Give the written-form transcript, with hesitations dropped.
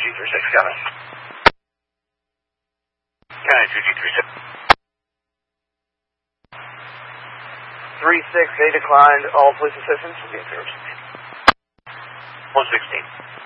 2G36, coming. County 2G36. 3-6, they declined all police assistance. 116.